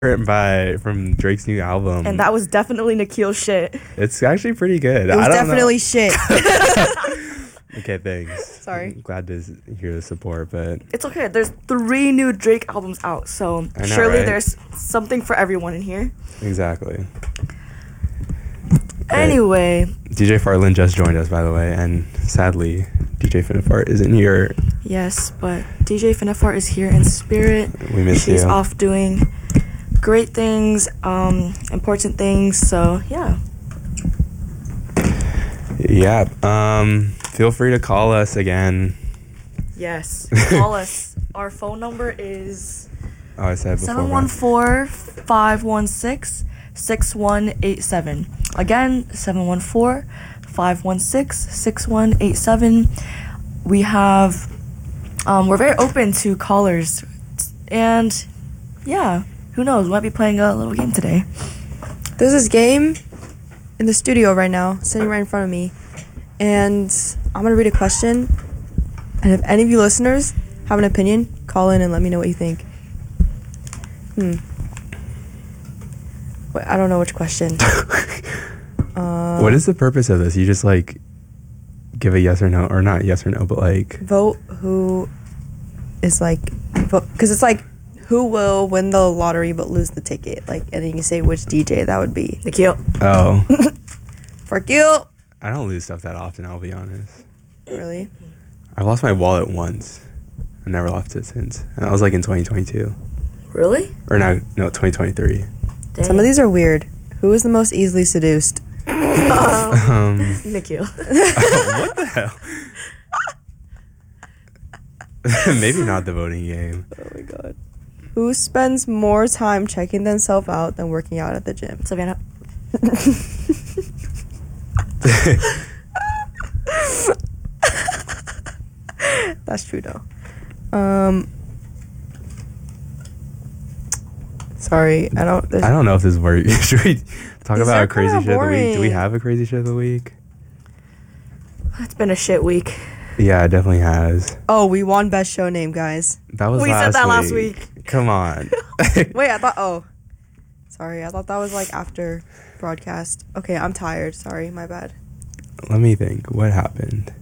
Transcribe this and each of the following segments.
from Drake's new album. And that was definitely Nikhil's shit. It's actually pretty good. It was I don't definitely know. shit. Okay, thanks. Sorry. I'm glad to hear the support, but It's okay. There's 3 new Drake albums out, so I know, surely right? there's something for everyone in here. exactly. Anyway, DJ Fartland just joined us, by the way, and sadly, DJ Finifart isn't here. yes, but DJ Finifart is here in spirit. We miss She's you. off doing great things, important things. So yeah. Yeah. Feel free to call us again. Yes. Call us. Our phone number is Oh, I said before. 714-516-6187. Again, 714-516-6187. We have, we're very open to callers. And yeah, who knows? We might be playing a little game today. There's this game in the studio right now, sitting right in front of me. And I'm going to read a question. And if any of you listeners have an opinion, call in and let me know what you think. Wait, I don't know which question. What is the purpose of this? You just like give a yes or no, or not yes or no, but like Vote who is like, because it's like, who will win the lottery but lose the ticket? Like, and then you can say which DJ that would be. Nikhil. oh, For you. I don't lose stuff that often. I'll be honest. Really? I lost my wallet once. I never lost it since, and that was like in 2022, Really? or no, 2023. Dang. Some of these are weird. Who is the most easily seduced? Nikhil. What the hell? Maybe not the voting game. Oh my god. Who spends more time checking themselves out than working out at the gym? Savannah. That's true though. Sorry, I don't know if this works. Should we talk These about are a crazy kinda shit of the week? Do we boring. have a crazy shit of the week? It's been a shit week. Yeah, it definitely has. Oh, we won best show name, guys. That was We said last that week. last week. Come on. Wait, I thought sorry, I thought that was like after broadcast. Okay, I'm tired. Sorry, my bad. Let me think. What happened?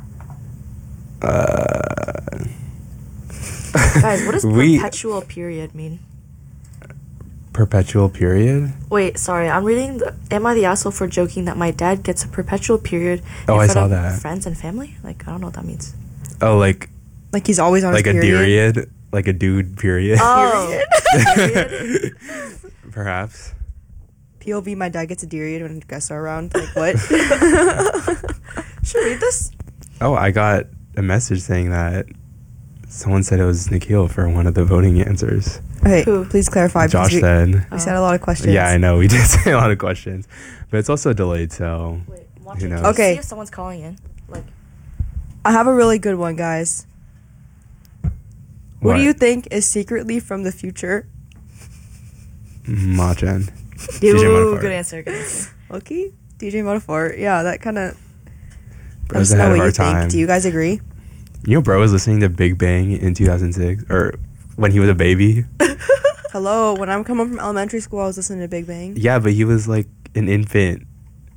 Guys, what does perpetual period mean? Perpetual period? Wait, sorry. I'm reading Am I the Asshole for Joking That My Dad Gets a Perpetual Period Oh, in I front saw of that. Friends and family? Like, I don't know what that means. Oh, like Like he's always on like his a period. period? Like a dude period? Oh. Period? Perhaps. POV, my dad gets a period when guests are around. Like what? Should I read this? Oh, I got a message saying that someone said it was Nikhil for one of the voting answers. Okay, Who? please clarify. Josh because said. we said a lot of questions. Yeah, I know. We did say a lot of questions. But it's also delayed, so Wait, who watching. knows? Can you Okay. see if someone's calling in? Like, I have a really good one, guys. Who What? do you think is secretly from the future? Machen. dude, Manafort. good answer. Good answer. Okay, DJ Motafort. Yeah, that kind of. I Bro's just ahead know of what our you time. think. Do you guys agree? You know, bro was listening to Big Bang in 2006, or when he was a baby. Hello, when I'm coming from elementary school, I was listening to Big Bang. Yeah, but he was like an infant.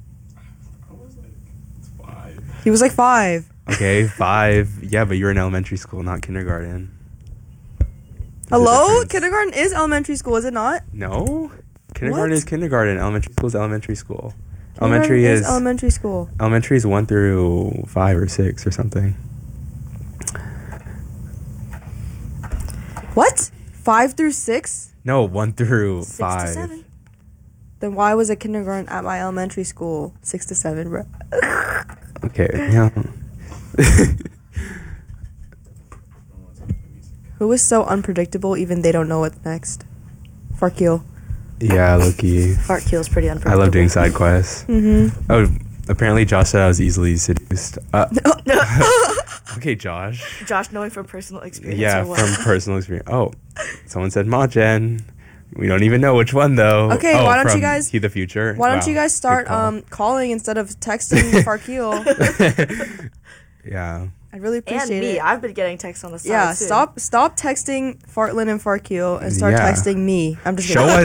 He was like 5. Okay, 5. Yeah, but you're in elementary school, not kindergarten. There's a Hello? difference. Kindergarten is elementary school, is it not? No, kindergarten What? is kindergarten. Elementary school is elementary school. Kindergarten Elementary is elementary school. elementary is 1 through 5 or 6 or something. What? 5 through 6? No, 1 through 6 5. to 7. Then why was it kindergarten at my elementary school? 6 to 7, bro. Okay, yeah. Who is so unpredictable even they don't know what's next? Farkil. Yeah, Loki. Fart Kill's pretty I unpredictable. love doing side quests. Mm-hmm. Oh, apparently Josh said I was easily seduced. Okay, Josh. Josh knowing from personal experience. Yeah, or what? from personal experience. Oh, someone said Machen. We don't even know which one though. Okay, Oh, why don't you from guys- He the Future? Why don't Wow, you guys start good call. calling instead of texting Farkil? Yeah. I'd really And appreciate me. it. I've been getting texts on the side Yeah, too. stop texting Fartlin and Farkil and start Yeah. texting me. I'm just Show kidding.